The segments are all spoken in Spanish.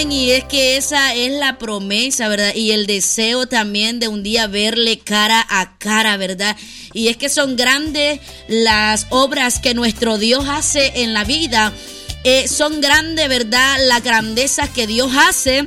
Amén, y es que esa es la promesa, ¿verdad? Y el deseo también de un día verle cara a cara, ¿verdad? Y es que son grandes las obras que nuestro Dios hace en la vida. Son grandes, ¿verdad? Las grandezas que Dios hace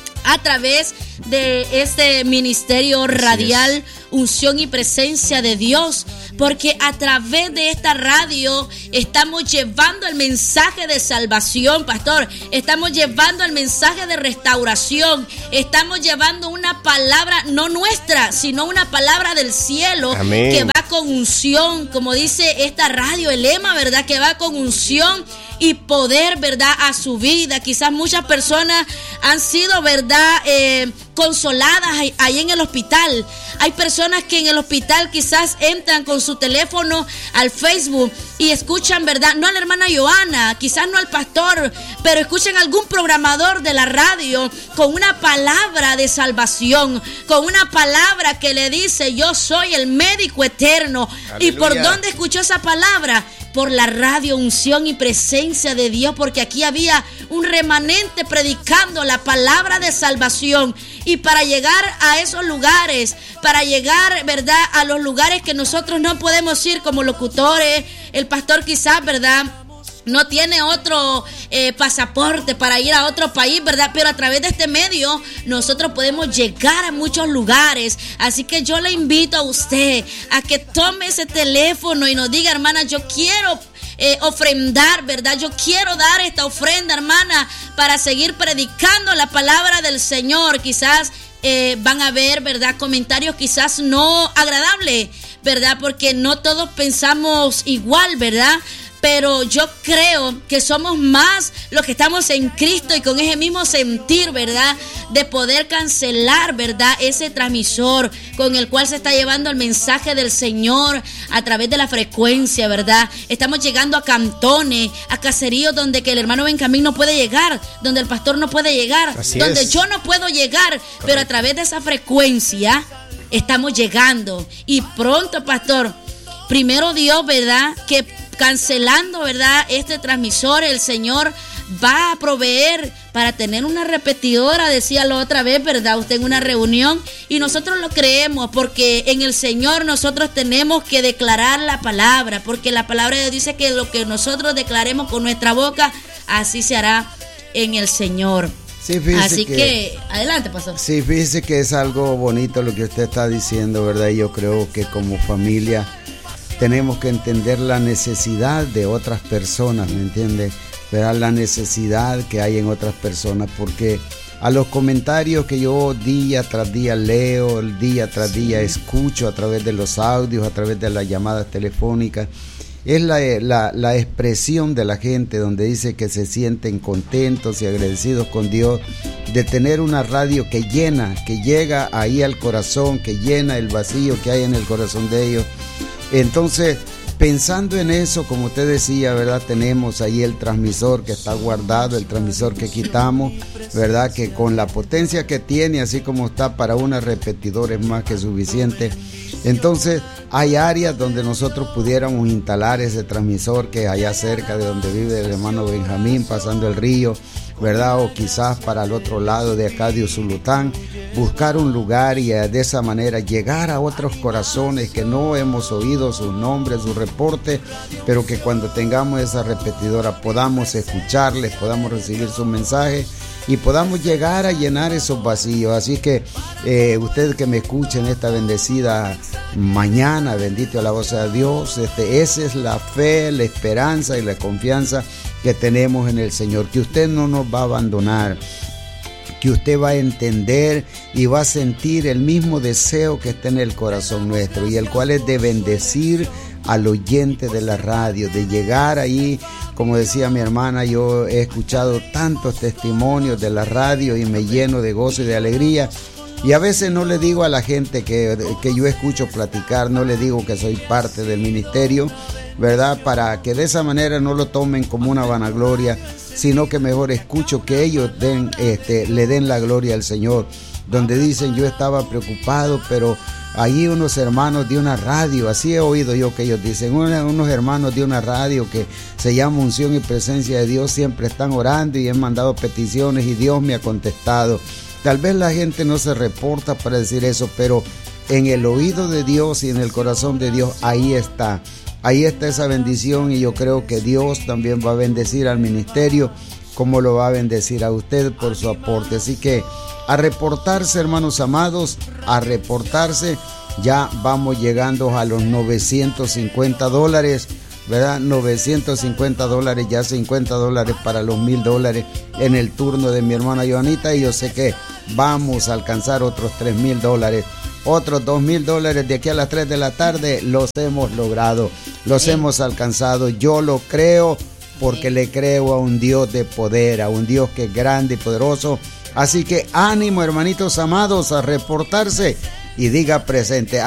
a través de este ministerio radial, unción y presencia de Dios, porque a través de esta radio estamos llevando el mensaje de salvación, pastor, estamos llevando el mensaje de restauración, estamos llevando una palabra no nuestra, sino una palabra del cielo. Amén. Que va con unción, como dice esta radio, el lema, ¿verdad? Que va con unción y poder, ¿verdad? A su vida. Quizás muchas personas han sido, ¿verdad? Consoladas ahí en el hospital. Hay personas que en el hospital quizás entran con su teléfono al Facebook y escuchan, ¿verdad? No a la hermana Joana, quizás no al pastor, pero escuchan a algún programador de la radio con una palabra de salvación, con una palabra que le dice: yo soy el médico eterno. Aleluya. ¿Y por dónde escuchó esa palabra? Por la radio, unción y presencia de Dios, porque aquí había un remanente predicando la palabra de salvación. Y para llegar a esos lugares, para llegar, ¿verdad?, a los lugares que nosotros no podemos ir como locutores, el pastor quizás, ¿verdad?, no tiene otro pasaporte para ir a otro país, ¿verdad? Pero a través de este medio nosotros podemos llegar a muchos lugares. Así que yo le invito a usted a que tome ese teléfono y nos diga: hermana, yo quiero ofrendar, ¿verdad? Yo quiero dar esta ofrenda, hermana, para seguir predicando la palabra del Señor. Quizás van a haber, ¿verdad?, comentarios quizás no agradables, ¿verdad? Porque no todos pensamos igual, ¿verdad? Pero yo creo que somos más los que estamos en Cristo y con ese mismo sentir, ¿verdad?, de poder cancelar, ¿verdad?, ese transmisor con el cual se está llevando el mensaje del Señor a través de la frecuencia, ¿verdad? Estamos llegando a cantones, a caseríos donde que el hermano Benjamín no puede llegar, donde el pastor no puede llegar, así donde es. Yo no puedo llegar. Correcto. Pero a través de esa frecuencia estamos llegando. Y pronto, pastor, primero Dios, ¿verdad?, que cancelando, ¿verdad?, este transmisor, el Señor va a proveer para tener una repetidora, decía la otra vez, ¿verdad?, usted en una reunión, y nosotros lo creemos, porque en el Señor nosotros tenemos que declarar la palabra, porque la palabra de Dios dice que lo que nosotros declaremos con nuestra boca, así se hará en el Señor. Sí, así que adelante, pastor. Sí, fíjese que es algo bonito lo que usted está diciendo, ¿verdad? Y yo creo que como familia tenemos que entender la necesidad de otras personas, ¿me entiende? Ver la necesidad que hay en otras personas, porque a los comentarios que yo día tras día leo, día tras día escucho a través de los audios, a través de las llamadas telefónicas, es la expresión de la gente donde dice que se sienten contentos y agradecidos con Dios de tener una radio que llena, que llega ahí al corazón, que llena el vacío que hay en el corazón de ellos. Entonces, pensando en eso, como usted decía, ¿verdad?, tenemos ahí el transmisor que está guardado, el transmisor que quitamos, ¿verdad?, que con la potencia que tiene, así como está para una repetidora, es más que suficiente. Entonces, hay áreas donde nosotros pudiéramos instalar ese transmisor, que allá cerca de donde vive el hermano Benjamín, pasando el río, ¿verdad?, o quizás para el otro lado de acá de Usulután, buscar un lugar y de esa manera llegar a otros corazones que no hemos oído sus nombres, sus reportes, pero que cuando tengamos esa repetidora podamos escucharles, podamos recibir su mensaje y podamos llegar a llenar esos vacíos. Así que usted que me escuche en esta bendecida mañana, bendito la voz de Dios, esa es la fe, la esperanza y la confianza que tenemos en el Señor, que usted no nos va a abandonar, que usted va a entender y va a sentir el mismo deseo que está en el corazón nuestro, y el cual es de bendecir al oyente de la radio, de llegar ahí. Como decía mi hermana, yo he escuchado tantos testimonios de la radio y me lleno de gozo y de alegría. Y a veces no le digo a la gente que yo escucho platicar, no le digo que soy parte del ministerio, ¿verdad?, para que de esa manera no lo tomen como una vanagloria, sino que mejor escucho que ellos le den la gloria al Señor, donde dicen: yo estaba preocupado, pero Allí unos hermanos de una radio, así he oído yo que ellos dicen, unos hermanos de una radio que se llama Unción y Presencia de Dios, siempre están orando y han mandado peticiones y Dios me ha contestado. Tal vez la gente no se reporta para decir eso, pero en el oído de Dios y en el corazón de Dios, ahí está esa bendición, y yo creo que Dios también va a bendecir al ministerio como lo va a bendecir a usted por su aporte. Así que a reportarse, hermanos amados, a reportarse. Ya vamos llegando a los $950, ¿verdad? $950, ya $50 para los $1,000 en el turno de mi hermana Joanita, y yo sé que vamos a alcanzar otros $3,000. Otros $2,000 de aquí a las 3 de la tarde los hemos logrado, los hemos alcanzado. Yo lo creo porque le creo a un Dios de poder, a un Dios que es grande y poderoso. Así que ánimo, hermanitos amados, a reportarse y diga presente.